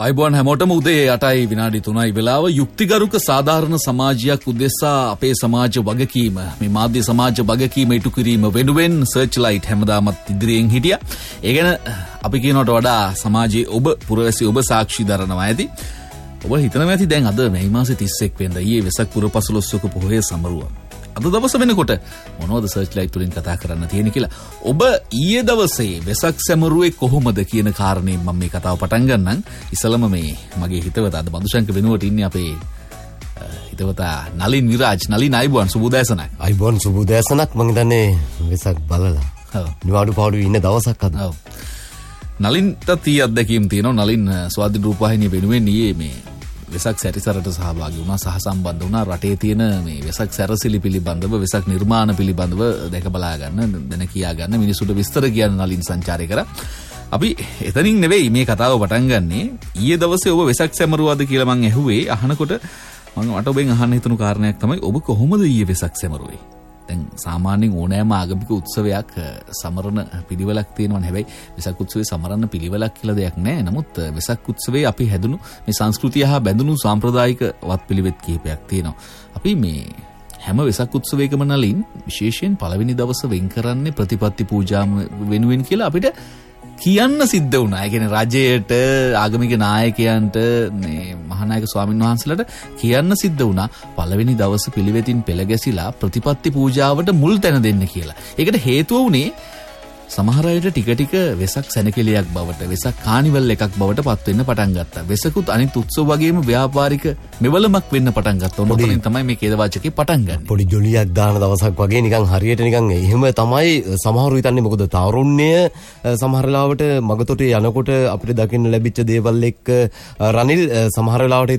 අයිබෝන් හැමෝටම උදේ 8යි විනාඩි 3යි වෙලාව යුක්තිගරුක සාධාරණ සමාජයක් උදෙසා අපේ සමාජ වගකීම මේ මාධ්‍ය සමාජ වගකීම ඉටු කිරීම වෙනුවෙන් සර්ච්ලයිට් හැමදාමත් ඉදිරියෙන් හිටියා. ඒ ගැන අපි කියනවට වඩා සමාජයේ ඔබ පුරවැසි ඔබ සාක්ෂි දරනවා ඇති. ඔබ හිතනවා ඇති දැන් අද මේ මාසේ 31 වෙනිදා ඊයේ වෙසක් පුර 15 පොහොය සමරුවා. අද දවස වෙනකොට මොනවද සර්ච්ලයිට් වලින් කතා කරන්න තියෙන්නේ කියලා. ඔබ ඊයේ දවසේ වෙසක් සැමරුවේ කොහොමද කියන කාරණේ මම මේ කතාව පටන් ගන්නම්. ඉස්සලම මේ මගේ හිතවත අද බඳුශංක වෙනුවට ඉන්නේ අපේ හිතවතා නලින් විරාජ්. නලින් අයිබෝන් සුබෝදෑසනක්. අයිබෝන් සුබෝදෑසනක්. මම හිතන්නේ වෙසක් බලලා. ඔව්. නිවාඩු පාඩුවේ ඉන්න දවසක් අද. ඔව්. නලින්ට තී අත්දැකීම් තියෙනවා. නලින් ස්වාධීන රූපවාහිනිය වෙනුවෙන් ඊයේ මේ වෙසක් සැරිසරට සහභාගී වුණා, සහ සම්බන්ධ වුණා. රටේ තියෙන මේ වෙසක් සැරසිලි පිළිබඳව, වෙසක් නිර්මාණ පිළිබඳව දැක බලා ගන්න, දැන කියා ගන්න, මිනිසුන්ට විස්තර කියන්න නලින් සංචාරය කරා. අපි එතනින් නෙවෙයි මේ කතාව පටන් ගන්නෙ. ඊයේ දවසේ ඔබ වෙසක් සැමරුවාද කියලා මං ඇහුවේ. අහනකොට මට ඔබෙන් අහන්න හිතුණු කාරණයක් තමයි ඔබ කොහොමද ඊයේ වෙසක් සැමරුවේ? දැන් සාමාන්‍යයෙන් ඕනෑම ආගමික උත්සවයක් සමරන පිළිවෙලක් තියෙනවා. හැබැයි වෙසක් උත්සවේ සමරන්න පිළිවෙලක් කියලා දෙයක් නැහැ. නමුත් වෙසක් උත්සවේ අපි හැදුණු මේ සංස්කෘතිය හා බැඳුණු සාම්ප්‍රදායික වත්පිළිවෙත් කිහිපයක් තියෙනවා. අපි මේ හැම වෙසක් උත්සවයකම නලින් විශේෂයෙන් පළවෙනි දවස වෙන් කරන්නේ ප්‍රතිපත්ති පූජා වෙනුවෙන් කියලා අපිට කියන්න සිද්ධ වුණා. ඒ කියන්නේ රජයට, ආගමික නායකයන්ට, මේ මහානායක ස්වාමීන් වහන්සේලාට කියන්න සිද්ධ වුණා පළවෙනි දවස් පිළිවෙතින් පෙළ ගැසිලා ප්‍රතිපත්ති පූජාවට මුල් තැන දෙන්න කියලා. ඒකට හේතුව වුණේ සමහර අයට ටික ටික වෙසක් සැනකෙලියක් බවට, වෙසක් කානිවල් එකක් බවට පත් වෙන්න පටන් ගත්තා. වෙසකුත් අනිත් උත්සව වගේම ව්‍යාපාරික මෙවලමක් වෙන්න පටන් ගත්තා. ඔතනින් තමයි මේ ඛේදවාචකේ පටන් ගන්න. පොඩි ජොලියක් දාන දවසක් වගේ නිකන් හරියට නිකන් එහෙම තමයි සමහරු හිතන්නේ. මොකද තාරුණ්‍ය සමහර වෙලාවට මගතොටේ යනකොට අපිට දකින්න ලැබිච්ච දේවල් එක්ක රනිල් සමහර වෙලාවට